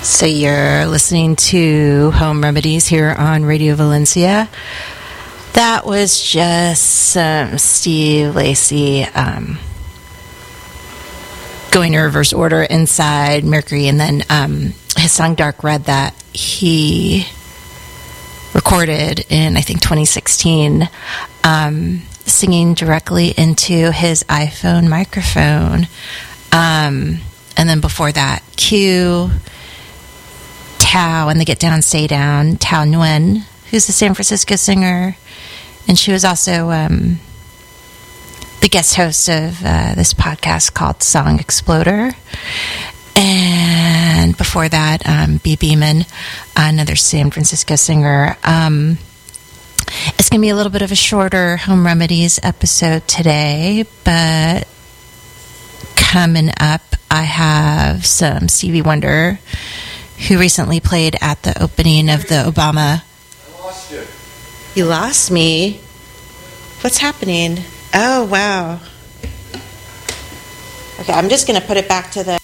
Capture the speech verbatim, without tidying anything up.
So you're listening to Home Remedies here on Radio Valencia. That was just some Steve Lacy um, going in reverse order, Inside, Mercury, and then um, his song Dark Red that he recorded in, I think, twenty sixteen, um, singing directly into his iPhone microphone. Um, and then before that, Q, Tao, and the Get Down, Stay Down, Tao Nguyen, who's a San Francisco singer, and she was also um, the guest host of uh, this podcast called Song Exploder. And before that, um, B. Beeman, another San Francisco singer. Um, it's going to be a little bit of a shorter Home Remedies episode today, but coming up, I have some Stevie Wonder, who recently played at the opening of the Obama. I lost you. You lost me? What's happening? Oh, wow. Okay, I'm just going to put it back to the...